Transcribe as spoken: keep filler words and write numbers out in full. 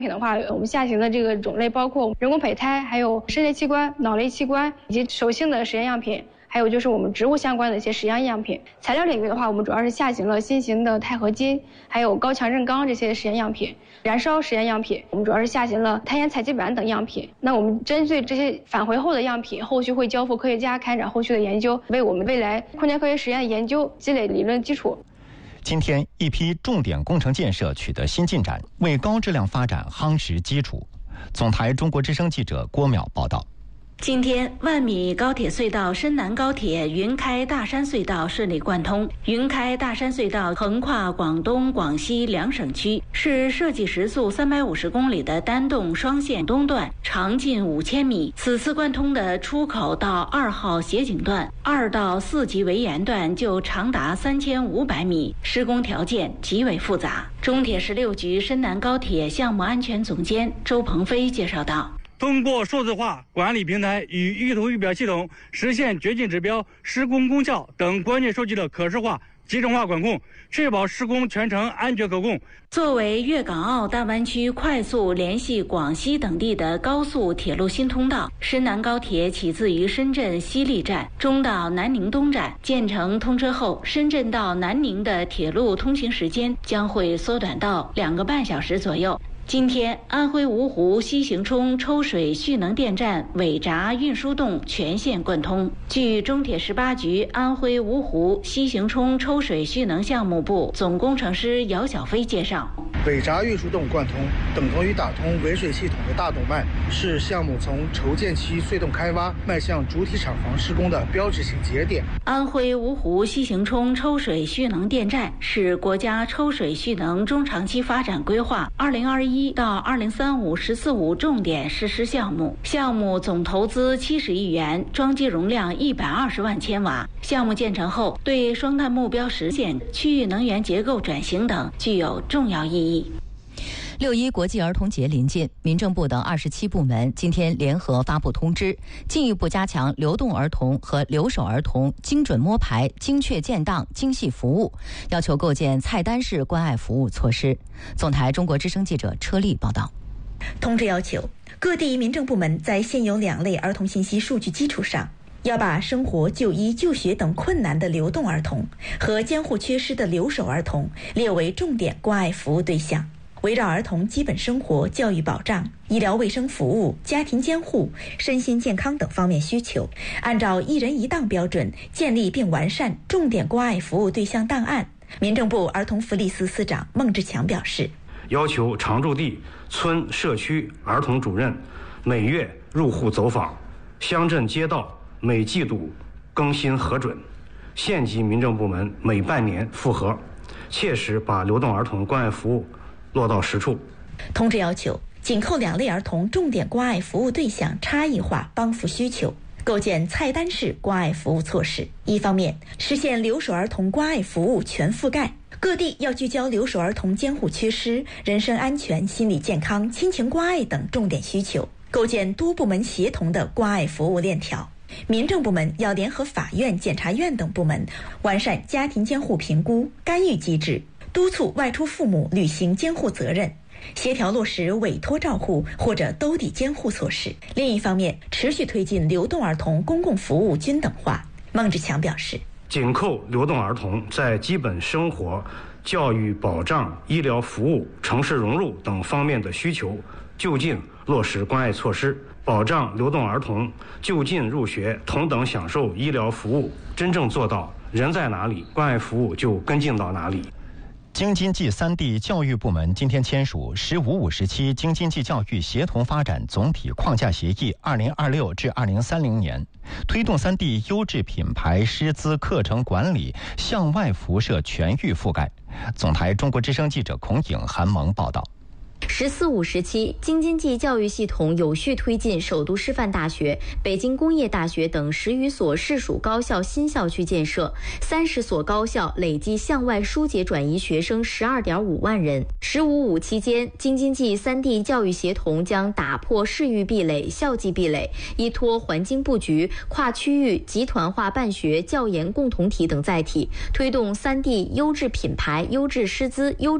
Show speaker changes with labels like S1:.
S1: 品的话，我们下行的这个种类包括人工胚胎，还有肾类器官、脑类器官以及手性的实验样品，还有就是我们植物相关的一些实验样品。材料领域的话，我们主要是下行了新型的钛合金，还有高强韧钢这些实验样品。燃烧实验样品，我们主要是下行了碳盐采集板等样品。那我们针对这些返回后的样品，后续会交付科学家开展后续的研究，为我们未来空间科学实验研究积累理论基础。
S2: 今天，一批重点工程建设取得新进展，为高质量发展夯实基础。总台中国之声记者郭淼报道。
S3: 今天，万米高铁隧道深南高铁云开大山隧道顺利贯通。云开大山隧道横跨广东、广西两省区，是设计时速三百五十公里的单洞双线东段，长近五千米。此次贯通的出口到二号斜井段、二到四级围沿段就长达三千五百米，施工条件极为复杂。中铁十六局深南高铁项目安全总监周鹏飞介绍道。
S4: 通过数字化管理平台与预图预表系统，实现掘进指标、施工功效等关键数据的可视化、集成化管控，确保施工全程安全可控。
S3: 作为粤港澳大湾区快速联系广西等地的高速铁路新通道，深南高铁起自于深圳西丽站，中到南宁东站。建成通车后，深圳到南宁的铁路通行时间将会缩短到两个半小时左右。今天，安徽芜湖西行冲抽水蓄能电站尾闸运输洞全线贯通。据中铁十八局安徽芜湖西行冲抽水蓄能项目部总工程师姚小飞介绍，
S5: 尾闸运输洞贯通等同于打通尾水系统的大动脉，是项目从筹建期隧洞开挖迈向主体厂房施工的标志性节点。
S3: 安徽芜湖西行冲抽水蓄能电站是国家抽水蓄能中长期发展规划二零二一到二零三五“十四五”重点实施项目，项目总投资七十亿元，装机容量一百二十万千瓦。项目建成后，对双碳目标实现、区域能源结构转型等具有重要意义。
S6: 六一国际儿童节临近，民政部等二十七部门今天联合发布通知，进一步加强流动儿童和留守儿童精准摸排、精确建档、精细服务，要求构建菜单式关爱服务措施。总台中国之声记者车丽报道。
S7: 通知要求，各地民政部门在现有两类儿童信息数据基础上，要把生活、就医、就学等困难的流动儿童和监护缺失的留守儿童列为重点关爱服务对象。围绕儿童基本生活、教育保障、医疗卫生服务、家庭监护、身心健康等方面需求，按照一人一档标准建立并完善重点关爱服务对象档案。民政部儿童福利司司长孟志强表示，
S8: 要求常住地、村、社区儿童主任每月入户走访，乡镇街道每季度更新核准，县级民政部门每半年复核，切实把流动儿童关爱服务落到实处。
S7: 通知要求，紧扣两类儿童重点关爱服务对象差异化帮扶需求，构建菜单式关爱服务措施。一方面，实现留守儿童关爱服务全覆盖，各地要聚焦留守儿童监护缺失、人身安全、心理健康、亲情关爱等重点需求，构建多部门协同的关爱服务链条。民政部门要联合法院、检察院等部门，完善家庭监护评估、干预机制，督促外出父母履行监护责任，协调落实委托照护或者兜底监护措施。另一方面，持续推进流动儿童公共服务均等化。孟志强表示，
S8: 紧扣流动儿童在基本生活、教育保障、医疗服务、城市融入等方面的需求，就近落实关爱措施，保障流动儿童就近入学，同等享受医疗服务，真正做到人在哪里，关爱服务就跟进到哪里。
S2: 京津冀三地教育部门今天签署“十五五”时期京津冀教育协同发展总体框架协议（二零二六至二零三零年），推动三地优质品牌师资课程管理向外辐射全域覆盖。总台中国之声记者孔颖、韩萌报道。
S9: 十四五时期，京津冀教育系统有序推进首都师范大学、北京工业大学等十余所市属高校新校区建设，三十所高校累计向外疏解转移学生十二点五万人。十五五期间，京津冀三地教育协同将打破市域壁垒、校际壁垒，依托环境布局、跨区域、集团化办学、教研共同体等载体，推动三地优质品牌、优质师资、优